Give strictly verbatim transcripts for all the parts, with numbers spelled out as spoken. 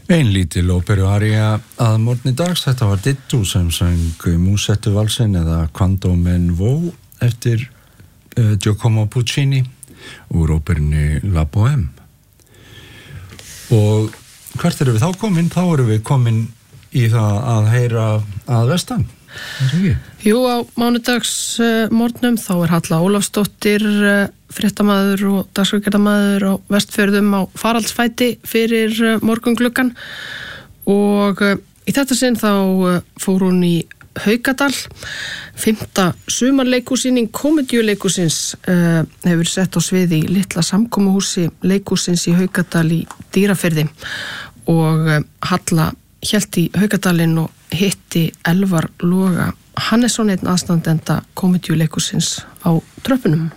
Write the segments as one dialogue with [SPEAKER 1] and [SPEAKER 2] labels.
[SPEAKER 1] Ein lítil óperuaría að morgni dags, þetta var Dittu sem söng Musettu valsin eða Quando men vo eftir uh, Giacomo Puccini úr óperunni La Bohème. Og hvert erum við þá komin? Þá erum við komin í það að heyra að vestan.
[SPEAKER 2] Jú, á mánudags uh, morgnum þá er Halla Ólafsdóttir uh, fréttamaður og dagskrárgerðarmaður á Vestfjörðum á faraldsfæti fyrir uh, morgungluggan og uh, í þetta sinn þá uh, fór hún í Haukadal. Fimmta sumarleikhússýning komedíuleikhússins uh, hefur sett á svið í litla samkomuhúsi leikhússins í Haukadal í Dýrafirði og uh, Halla hélt í Haukadalinn og hitti Elvar Loga Hannesson, einn aðstandenda komedíuleikhússins á tröppunum.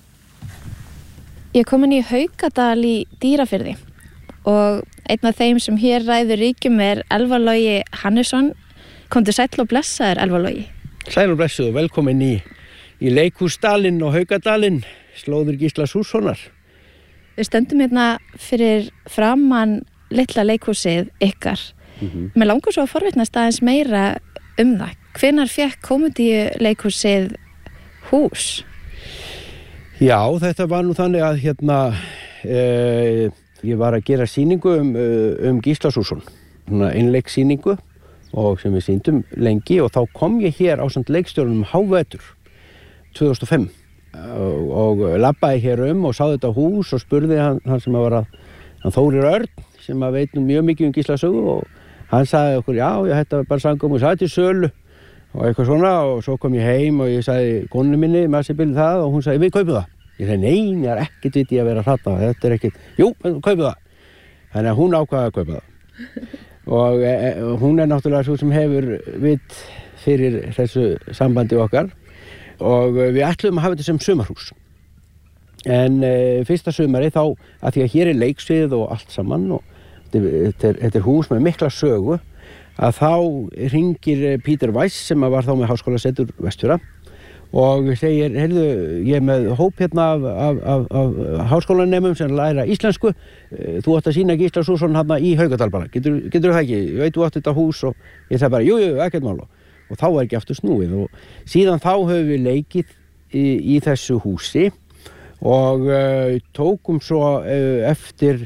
[SPEAKER 3] Ég kom inn í Haukadal í Dýrafirði og einn af þeim sem hér ræður ríkjum er Elvar Logi Hannesson. Komdu sæll og blessaður, Elvar Logi.
[SPEAKER 4] Sæll og blessuð og velkomin í, í leikhúsdalinn og Haukadalinn, slóður Gísla Sússonar.
[SPEAKER 3] Við stöndum hérna fyrir framan litla leikhúsið ykkar. Mm-hmm. Mér langar svo að forvitnast aðeins meira um það. Hvenær fékk komedíuleikhúsið hús?
[SPEAKER 4] Já, þetta var nú þannig að hérna e, ég var að gera sýningu um, um Gísla Sússon, svona einleiksýningu og sem við sýndum lengi og þá kom ég hér ásamt leikstjórnum Hávetur tvö þúsund og fimm og, og labbaði hér um og sá þetta hús og spurði hann, hann sem að var að hann Þórir Örn sem að veit nú mjög mikið um Gísla sögu og hann sagði okkur, já, já, þetta var bara sangum og sagði til sölu og eitthvað svona og svo kom ég heim og ég sagði konunni minni, maður sé byrði það og hún sagði, við kaupum það. Ég sagði, nei, ég er ekkert viti að vera þarna, þetta er ekkert, jú, kaupum það. Þannig að hún ákvaði að kaupa það. og e, hún er náttúrulega svo sem hefur vit fyrir þessu sambandi okkar og við ætlum að hafa þetta sem sumarhús. En e, fyrsta sumari þá, að því að hér er leiksvið og allt saman og Þetta er, þetta er hús með mikla sögu að þá hringir Peter Weiss sem var þá með Háskólasetur Vestfjarða og segir, heyrðu, ég er með hóp hérna af, af, af, af háskólanemum sem læra íslensku, þú átt að sýna Gísla Sússon hérna í Haukadal bara, getur, getur það ekki, ég veit þú átt þetta hús og ég sagði bara, jú, jú, ekkert mál og þá var ekki aftur snúið og síðan þá höfum við leikið í, í þessu húsi og uh, tókum svo uh, eftir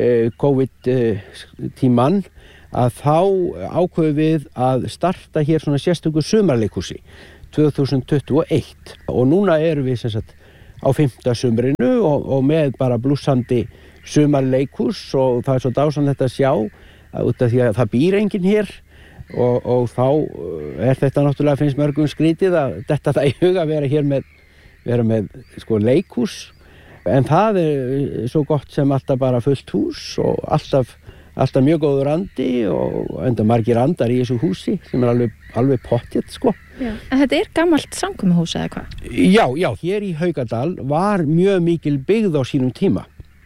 [SPEAKER 4] COVID-tíman að þá ákveðum við að starta hér svona sérstöku sumarleikhúsi tvö þúsund tuttugu og eitt og núna erum við sem sagt á fimmta sumrinu og, og með bara blússandi sumarleikhús og það er svo dásanlegt að sjá út af því að það býr enginn hér og, og þá er þetta náttúrulega finnst mörgum skrítið að detta það í huga að vera hér með, vera með sko leikhús. En það er svo gott sem alltaf bara fullt hús og alltaf, alltaf mjög góður andi og enda margir andar í þessu húsi sem er alveg, alveg pottið sko.
[SPEAKER 3] Já. En þetta er gamalt samkomuhús eða hvað?
[SPEAKER 4] Já, já, hér í Haukadal var mjög mikil byggð á sínum tíma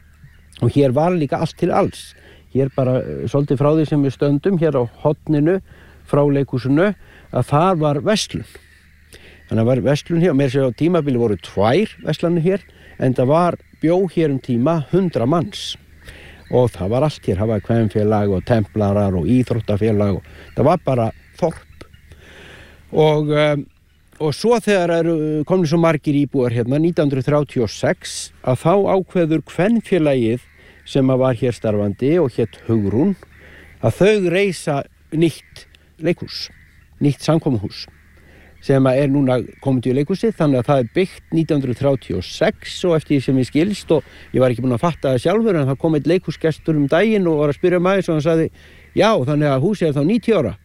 [SPEAKER 4] og hér var líka allt til alls. Hér bara svolítið frá því sem við stöndum hér á horninu frá leikhúsinu að það var verslun. Þannig að var verslun hér og mér sé á tímabili voru tvær verslanir hér en það var bjó hér um tíma hundra manns og það var allt hér, það var kvenfélag og templarar og íþróttafélag og það var bara þorp og, um, og svo þegar eru komni svo margir íbúar hérna nítján hundruð þrjátíu og sex að þá ákveður kvenfélagið sem að var hér starfandi og hét Hugrún að þau reisa nýtt leikhús, nýtt samkomuhús sem er núna komið í leikhúsið, þannig að það er byggt nítján hundruð þrjátíu og sex og eftir því sem ég skilst og ég var ekki búinn að fatta það sjálfur en það kom einn leikhúsgestur um daginn og var að spyrja mig og hann sagði, já, þannig að húsið er þá níutíu ára.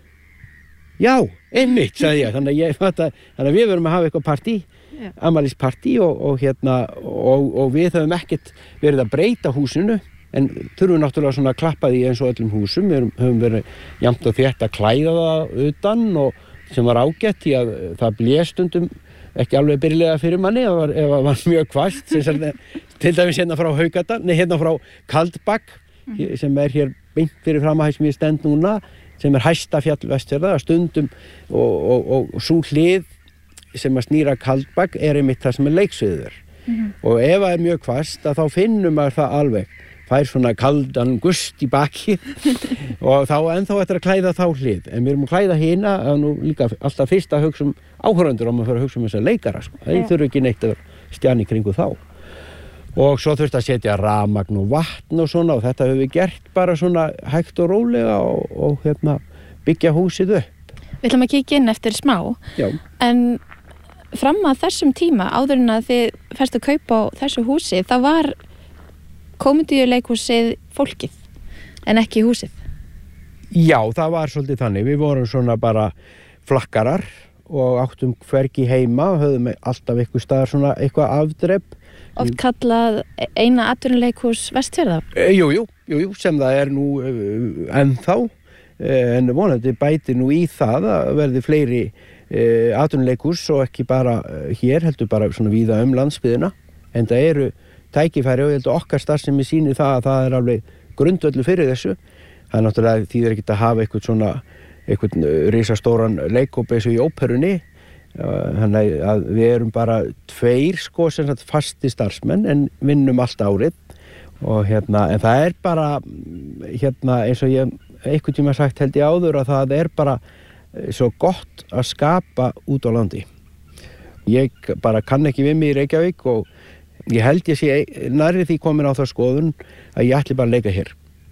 [SPEAKER 4] Já, einmitt, sagði ég, þannig að ég fatta, þannig að við verum að hafa eitthvað partí, afmælispartí og, og hérna, og, og við höfum ekkert verið að breyta húsinu en þurfum náttúrulega svona að klappa því eins og öllum húsum, við höfum verið jafnt og þétt að klæða það utan og sem var ágætt í að það blés stundum ekki alveg byrjulega fyrir manni ef það var, var mjög hvasst til dæmis hérna frá Haukadal, nei hérna frá Kaldbak mm. sem er hér beint fyrir fram að sem ég stend núna sem er hæsta fjall Vestfjarða stundum og, og, og, og sú hlið sem að snýra Kaldbak er einmitt það sem er leiksviður mm. og ef það er mjög hvasst að þá finnum maður það alveg fær svona kaldan gust í baki og þá ennþá eftir að klæða þá hlið en við erum að klæða hina að nú líka alltaf fyrst að hugsa um áhorfendur og maður fyrir að hugsa um þessa leikara sko. þeir þurfa ekki neitt að stjana í kringu þá og svo þurfti að setja rafmagn og vatn og svona og þetta höfum við gert bara svona hægt og rólega og, og hérna, byggja húsið upp.
[SPEAKER 3] Við ætlum að kíkja inn eftir smá
[SPEAKER 4] Já.
[SPEAKER 3] En fram að þessum tíma áður en að þið færstu að kaupa á þessu húsi það var komedíuleikhúsið fólkið en ekki húsið.
[SPEAKER 4] Já, það var svolítið þannig. Við vorum svona bara flakkarar og áttum hvergi heima og höfðum alltaf eitthvað staðar svona eitthvað afdrepp.
[SPEAKER 3] Oft kallað eina atvinnuleikhús Vestfjarða.
[SPEAKER 4] E, jú, jú, jú, jú, sem það er nú uh, ennþá en vonandi bæti nú í það að verði fleiri uh, atvinnuleikhús og ekki bara uh, hér, heldur bara svona víða um landsbyggðina en það eru tækifæri og ég held að okkar starfsemi sýnir það að það er alveg grundvöldu fyrir þessu. Það er náttúrulega þýðir ekkert að hafa eitthvað svona eitthvað risastóran leikhóp eins og í óperunni. Þannig að við erum bara tveir sko sem sagt fasti starfsmenn en vinnum allt árið og hérna en það er bara hérna eins og ég einhvern tíma sagt held ég áður að það er bara svo gott að skapa út á landi. Ég bara kann ekki við mig í Reykjavík og ég held ég sé nærri því komin á það skoðun að ég ætli bara að leika hér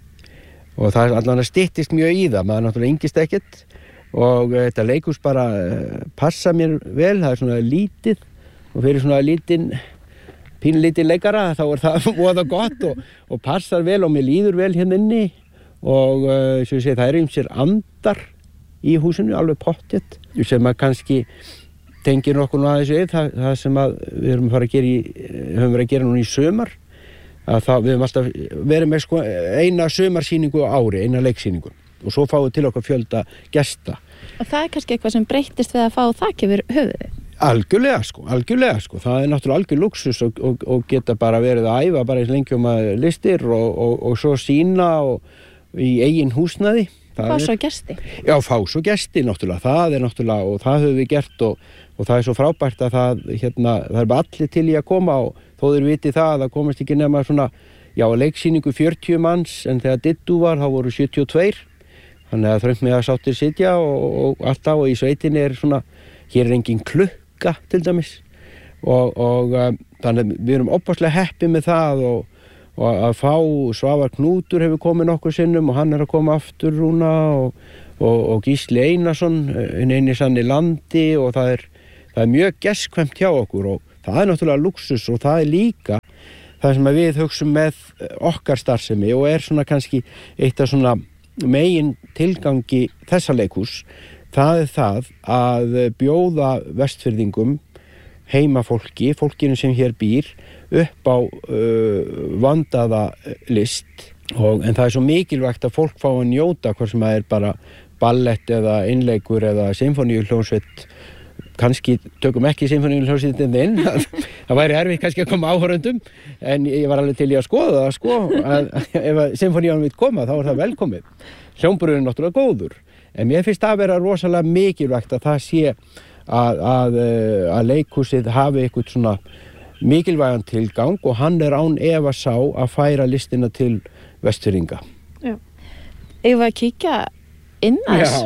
[SPEAKER 4] og það er allan að styttist mjög í það, maður náttúrulega yngist ekkert og þetta leikhús bara passa mér vel, það er svona lítið og fyrir svona lítinn pínlítið leikara þá er það voða gott og, og passar vel og mér líður vel hérna inni og uh, svo ég segi það er ýmsir andar í húsinu alveg pottþétt sem að kannski tengir nokkuð nú aðeins við það, það sem að við erum að fara að gera í, höfum verið að gera núna í sumar að það, við höfum alltaf verið með sko eina sumarsýningu á ári, eina leiksýningu og svo fáum við til okkar fjölda gesta.
[SPEAKER 3] Og það er kannski eitthvað sem breyttist við að fá þak yfir höfuðið?
[SPEAKER 4] Algjörlega sko, algjörlega sko, það er náttúrulega algjör luxus og, og, og geta bara verið að æfa bara eins lengi um að listir og, og, og svo sína og í eigin húsnæði.
[SPEAKER 3] Fá svo gesti?
[SPEAKER 4] Já, fá svo gesti náttúrulega, það er náttúrulega og það höfum við gert og, og það er svo frábært að það, hérna, það er bara allir til í að koma og þó þeir viti það að það komast ekki nema svona, já, leiksýningu fjörutíu manns en þegar Dittu var þá voru sjötíu og tveir, þannig að þröngt með að sáttir sitja og, og alltaf og í sveitinni er svona, hér er engin klukka til dæmis og, og um, þannig að við erum opaslega heppi með það og og að fá Svavar Knútur hefur komið nokkur sinnum og hann er að koma aftur núna og, og, og Gísli Einarsson eini sann í landi og það er, það er mjög gestkvæmt hjá okkur og það er náttúrulega luxus og það er líka það sem við hugsum með okkar starfsemi og er svona kannski eitt af svona megin tilgangi þessa leikhús, það er það að bjóða Vestfirðingum heimafólki, fólkinu sem hér býr upp á uh, vandaða list og, en það er svo mikilvægt að fólk fá að njóta hvort sem það er bara ballett eða innleikur eða symfóníuhljómsveit kannski tökum ekki symfóníuhljómsveitin inn það væri erfitt kannski að koma áhorfendum en ég var alveg til í að skoða það sko, að, ef að symfónían vill koma þá er það velkomið hljómburður er náttúrulega góður en mér finnst það að vera rosalega mikilvægt að það sé að, að, að leikhúsið hafi eitthvað svona mikilvægan tilgang og hann er án efa sá að færa listina til Vestfirðinga.
[SPEAKER 3] Já. Eigum við að kíkja inn að
[SPEAKER 4] þessu?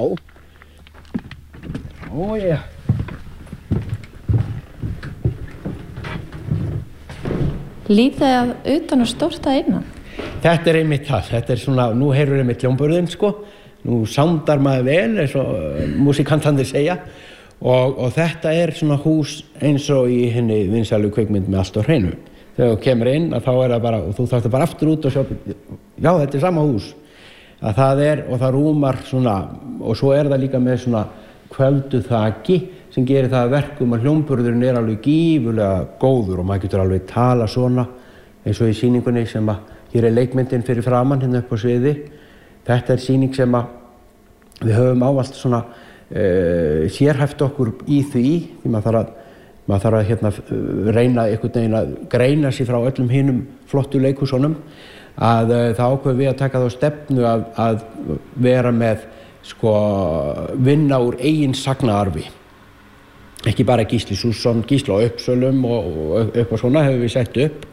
[SPEAKER 4] Já. Ó, já.
[SPEAKER 3] Lítið að utan og stórt að innan?
[SPEAKER 4] Þetta er einmitt það. Þetta er svona, nú heyrur einmitt hljómburðin, sko. Nú sándar maður vel, eins og músikantarnir segja. Og, og þetta er svona hús eins og í henni vinsælu kvikmynd með allt á hreinu. Þegar þú kemur inn að þá er það bara, og þú þarft bara aftur út og sjá, já þetta er sama hús. Að það er, og það rúmar svona, og svo er það líka með svona kvöldu þaki sem gerir það að verkum að hljómburðurinn er alveg gífurlega góður og maður getur alveg tala svona eins og í sýningunni sem að, hér er leikmyndin fyrir framann hérna upp á sviði. Þetta er sýning sem að við höfum ávallt svona Uh, sérhæft okkur í því því maður þarf að, maður þarf að hérna, reyna einhvern veginn að greina sig frá öllum hinum flottu leikhúsunum að uh, það ákveður við að taka þá stefnu að, að vera með sko vinna úr eigin sagnaarfi ekki bara Gísli Sússon, Gísli á Uppsölum og, og upp og svona hefur við sett upp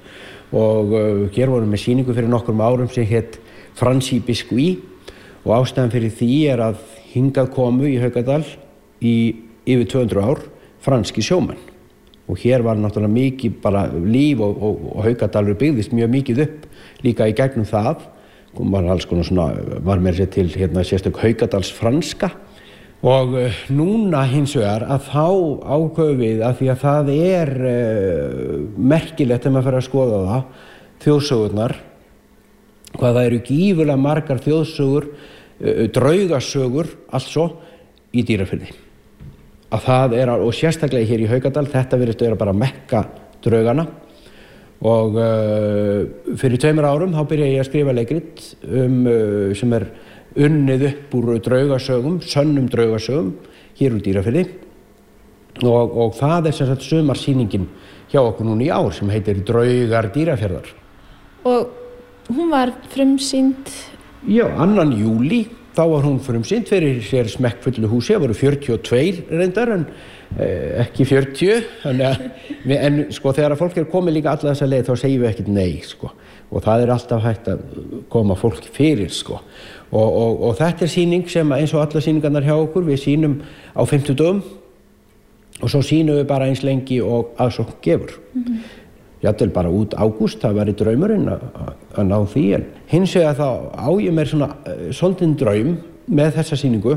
[SPEAKER 4] og uh, hér vorum við sýningu fyrir nokkrum árum sem hétt Fransi Biscuit og ástæðan fyrir því er að hingað komu í Haukadal í yfir tvö hundruð ár franski sjómenn og hér var náttúrulega mikið bara líf og, og, og Haukadalur byggðist mjög mikið upp líka í gegnum það var alls konar svona, var með sér til hérna sérstök Haukadals franska og uh, núna hins vegar að þá ákveðum við að því að það er uh, merkilegt þegar maður fer að skoða það þjóðsögurnar hvað það eru gífurlega margar þjóðsögur uh, draugasögur also í Dýrafirði að það er, og sérstaklega hér í Haukadal þetta virðist vera bara mekka draugana og uh, fyrir tveimur árum þá byrjaði ég að skrifa leikrit um, uh, sem er unnið upp úr draugasögum, sönnum draugasögum hér úr Dýrafirði og, og það er sem sagt sumarsýningin hjá okkur núna í ár sem heitir Draugar Dýrafjarðar.
[SPEAKER 3] Og hún var frumsýnd?
[SPEAKER 4] Já, annan júlí þá var hún frumsýnd fyrir sér smekkfullu húsi, það voru fjörutíu og tveir reyndar en eh, ekki fjörutíu en, en sko þegar fólk er komið líka alla þessa leið þá segjum við ekkert nei sko og það er alltaf hægt að koma fólk fyrir sko og, og, og þetta er sýning sem eins og alla sýningarnar hjá okkur við sýnum á fimmtudögum og svo sýnum við bara eins lengi og aðsókn gefur. Mm-hmm. Jafnvel bara út ágúst, það væri draumurinn að ná því en hins vegar þá á ég mér svona uh, svolítinn draum með þessa sýningu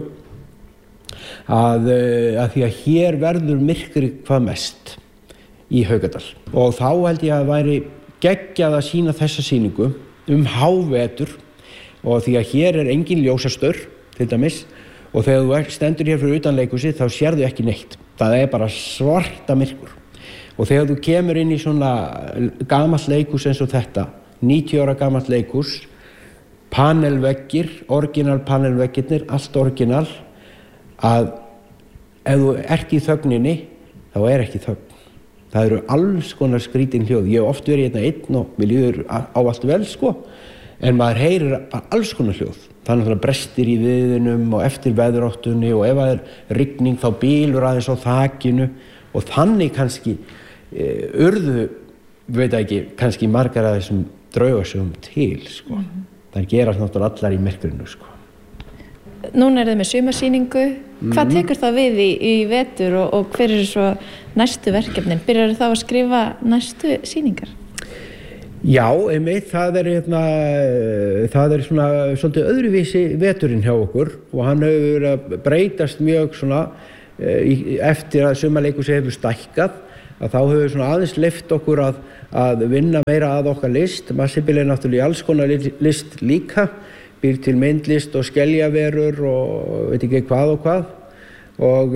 [SPEAKER 4] að, uh, að því að hér verður myrkri hvað mest í Haukadal og þá held ég að væri geggjað að sýna þessa sýningu um hávetur og því að hér er engin ljósastöð til dæmis og þegar þú stendur hér fyrir utan leikhúsið þá sérðu ekki neitt, það er bara svarta myrkur. Og þegar þú kemur inn í svona gamalt leikhús eins og þetta, níutíu ára gamalt leikhús, panelveggir, orginal panelveggirnir, allt orginal, að ef þú ert í þögninni, þá er ekki þögn. Það eru alls konar skrítin hljóð. Ég hef oft verið hérna einn og mér líður á allt vel, sko, en maður heyrir alls konar hljóð. Þannig að brestir í viðinum og eftir veðuráttunni og ef það er rigning þá bílur aðeins á þakinu og þannig kannski urðu, veit ekki, kannski margar af þessum draugasögum til, sko. Mm-hmm. Það gerast náttúrulega allar í myrkrinu, sko.
[SPEAKER 3] Núna er þið með sumarsýningu. Mm-hmm. Hvað tekur það við í, í vetur og, og hver eru svo næstu verkefnin? Byrjar þá að skrifa næstu sýningar?
[SPEAKER 4] Já, einmitt, það er, hérna, það er svona svolítið öðruvísi veturinn hjá okkur og hann hefur að breytast mjög svona eftir að sumarleikhúsið hefur stækkað að þá hefur svona aðeins leyft okkur að, að vinna meira að okkar list. Massibil er náttúrulega í alls konar list líka, býr til myndlist og skeljaverur og veit ekki hvað og hvað og,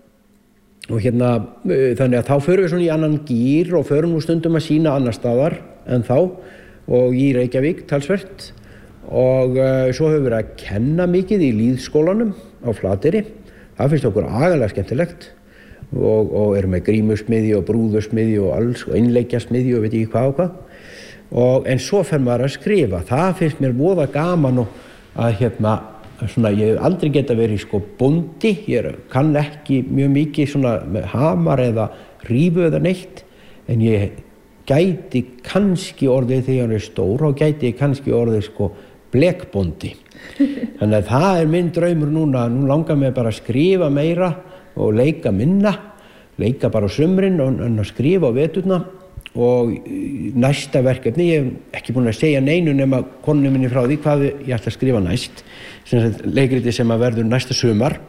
[SPEAKER 4] og hérna þannig að þá förum við svona í annan gír og förum nú stundum að sýna annar staðar en þá og í Reykjavík talsvert og uh, svo hefur við verið að kenna mikið í lýðskólanum á Flateyri. Það finnst okkur agalega skemmtilegt og, og erum með grímusmiðju og brúðusmiðju og alls og innleikjasmiðju og veit ekki hvað og hvað og, en svo fer maður að skrifa. Það finnst mér voða gaman og að hérna svona, ég hef aldrei getað verið sko bóndi, ég kann ekki mjög mikið svona með hamar eða rífu eða neitt en ég gæti kannski orðið þegar hann er stór og gæti kannski orðið sko blekbóndi. Þannig að það er minn draumur núna, nú langar mig bara að skrifa meira og leika minna, leika bara á sumrin og að skrifa á veturna og næsta verkefni, ég hef ekki búin að segja neinu nema konunni minni frá því hvað ég ætla að skrifa næst, sem leikriti sem að verður næsta sumar.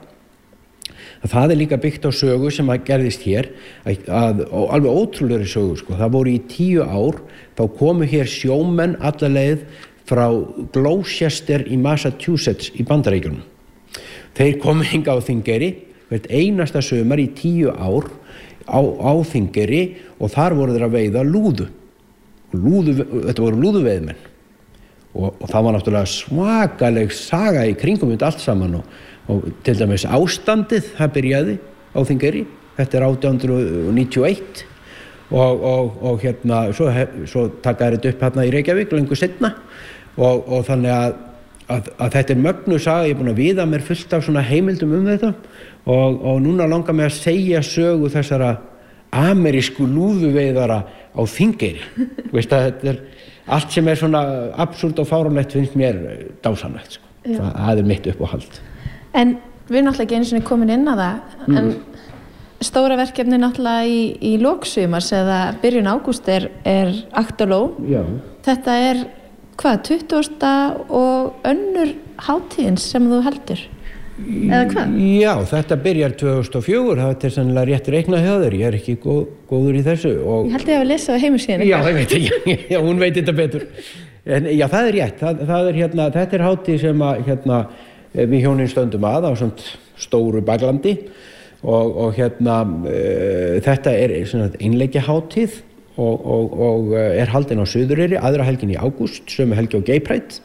[SPEAKER 4] Það er líka byggt á sögu sem að gerðist hér, að, að, og alveg ótrúlegri sögu, sko. Það voru í tíu ár, þá komu hér sjómenn alla leið frá Gloucester í Massachusetts í Bandaríkjunum. Þeir komu hingað á Þingeyri, hvert einasta sumar í tíu ár á, á Þingeyri og þar voru þeir að veiða lúðu. lúðu þetta voru lúðuveiðmenn og, og það var náttúrulega svakaleg saga í kringum þetta allt saman og og til dæmis ástandið, það byrjaði á Þingeyri, þetta er átján hundruð níutíu og eitt og, og, og hérna, svo, svo takaði þetta upp hérna í Reykjavík lengur seinna og, og þannig að, að, að þetta er mögnu saga, ég er búin að viða mér fullt af svona heimildum um þetta og, og núna langar mig að segja sögu þessara amerísku lúðuveiðara á á Þingeyri. Veist að þetta er allt sem er svona absúrt og fáránlegt finnst mér dásamlegt, sko. Það, það er mitt uppáhald.
[SPEAKER 3] En við erum náttúrulega ekki einu sinni komin inn að það, mm. en stóra verkefni náttúrulega í, í loksumars eða byrjun ágúst er, er Aktaló.
[SPEAKER 4] Já.
[SPEAKER 3] Þetta er, hvað, tuttugasta og önnur hátíðin sem þú heldur? Eða hvað?
[SPEAKER 4] Já, þetta byrjar tvö þúsund og fjögur, það er sannlega rétt reiknað hjá þér, ég er ekki góð, góður í þessu. Og...
[SPEAKER 3] Ég held ég að lesa á heimasíðunni.
[SPEAKER 4] Já, ég veit ekki, já, hún veit þetta betur. En já, það er rétt, það, það er hérna, þetta er hátíð sem að, hérna, við hjónin stöndum að á svona stóru baklandi og, og hérna, uh, þetta er svona einleikja hátíð og, og, og er haldin á Suðureyri, aðra helgin í ágúst, sömu helgi á Gay Pride.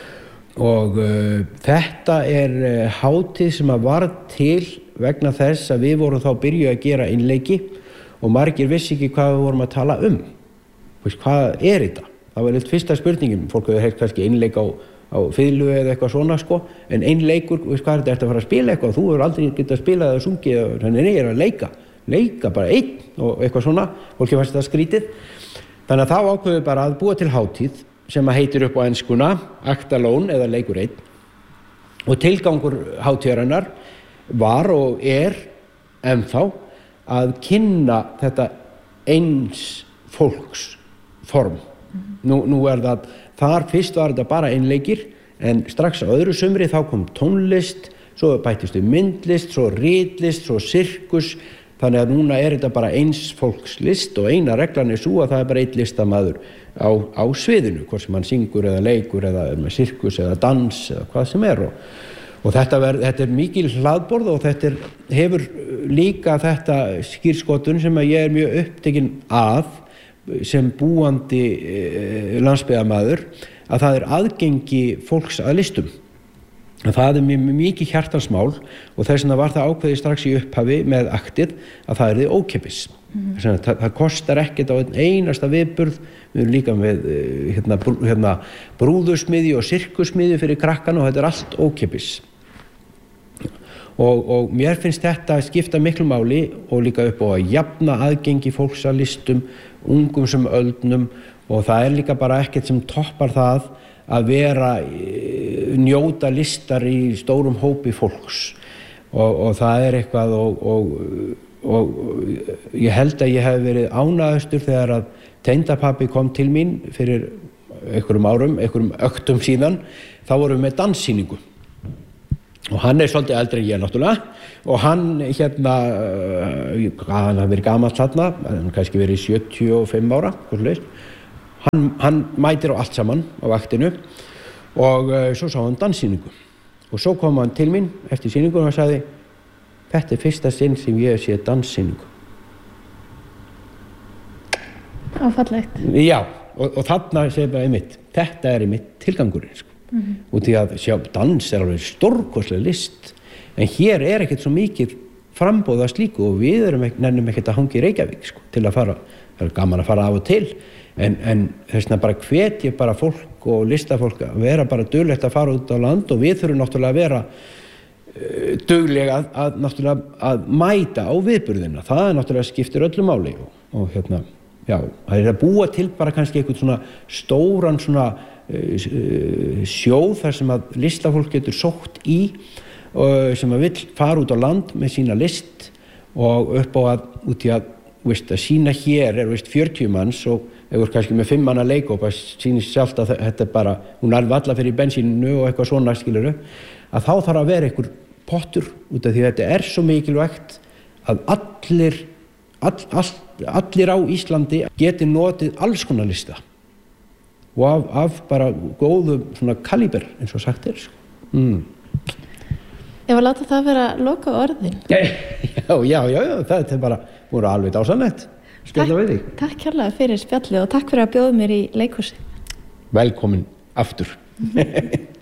[SPEAKER 4] Og uh, þetta er uh, hátíð sem að varð til vegna þess að við vorum þá byrjuð að gera innleiki og margir vissi ekki hvað við vorum að tala um. Veist, hvað er þetta? Það var eitt fyrsta spurningin, fólk hefur heyrt kannski innleik á, á fiðlu eða eitthvað svona sko, en innleikur, veist hvað er þetta, ertu að fara að spila eitthvað, þú hefur aldrei getað að spila eða sungið, þannig að ég er að leika, leika bara einn og eitthvað svona, fólki fannst þetta skrítið. Þannig að þá ákveðum við bara að búa til hátíð sem að heitir upp á enskuna Aktalón eða leikur einn og tilgangur hátíðarinnar var og er ennþá að kynna þetta eins fólks form. Nú, nú er það, þar fyrst var þetta bara einleikir en strax á öðru sumri þá kom tónlist, svo bættist við myndlist, svo ritlist, svo sirkus. Þannig að núna er þetta bara eins fólks list og eina reglan er svo að það er bara einn listamaður á, á sviðinu, hvort sem hann syngur eða leikur eða með sirkus eða dans eða hvað sem er. Og, og þetta, ver, þetta er mikil hlaðborð og þetta er, hefur líka þetta skírskotun sem að ég er mjög upptekinn að sem búandi e, landsbyggðarmaður, að það er aðgengi fólks að listum. Það er mjög mikið hjartansmál og þess vegna var það ákveðið strax í upphafi með aktið að það er þið ókeypis. Mm. Það, það kostar ekkert á einn einasta viðburð. Við erum líka með hérna, brú, hérna, brúðusmiði og sirkusmiði fyrir krakkan og þetta er allt ókeypis. Og, og mér finnst þetta að skipta miklu máli og líka upp á að jafna aðgengi fólks að listum, ungum sem öldnum og það er líka bara ekkert sem toppar það að vera njóta listar í stórum hópi fólks og, og það er eitthvað og, og, og ég held að ég hef verið ánægðastur þegar að tengdapabbi kom til mín fyrir einhverjum árum, einhverjum öktum síðan, þá vorum við með danssýningu og hann er svolítið eldri en ég náttúrulega og hann hérna, hann hafði verið gamall þarna, hann kannski verið sjötíu og fimm ára, hvernig Hann, hann mætir á allt saman á vaktinu og uh, svo sá hann danssýningu og svo kom hann til mín eftir sýningun og sagði þetta er fyrsta sinn sem ég sé danssýningu.
[SPEAKER 3] Áfallegt.
[SPEAKER 4] Já, og, og þarna segir bara einmitt, þetta er einmitt tilgangurinn sko. Mm-hmm. Og því að sjá, dans er alveg stórkostleg list en hér er ekkert svo mikið frambóð að slíku og við erum ekki, nennum ekkert að hanga í Reykjavík sko, til að fara, það er gaman að fara af og til En, en þess vegna bara hvet ég bara fólk og listafólk að vera bara duglegt að fara út á land og við þurfum náttúrulega að vera uh, duglega að, að, náttúrulega að mæta á viðburðina. Það er náttúrulega skiptir öllu máli og, og hérna, já, það er að búa til bara kannski eitthvað svona stóran svona uh, sjóð þar sem að listafólk getur sótt í uh, sem að vill fara út á land með sína list og upp á að, út í að, veist, að sína hér er veist, fjörutíu manns og eða kannski með fimm manna leikóp að sýnist sjálft að þetta er bara, hún er valla fyrir bensínu og eitthvað svona skiluru, að þá þarf að vera einhver pottur út af því að þetta er svo mikilvægt að allir, all, all, allir á Íslandi geti notið alls konar lista og af, af bara góðu svona kaliber eins og sagt er. Mm.
[SPEAKER 3] Ég var að láta það vera loka orðin.
[SPEAKER 4] Já, já, já, já, það er bara, voru alveg dásamlegt. Spjalla við þig.
[SPEAKER 3] Takk kærlega fyrir spjallið og takk fyrir að bjóða mér í leikhúsi.
[SPEAKER 4] Velkomin aftur.